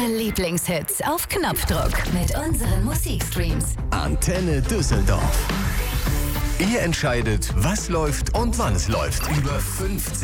Eure Lieblingshits auf Knopfdruck mit unseren Musikstreams. Antenne Düsseldorf. Ihr entscheidet, was läuft und wann es läuft. Über 15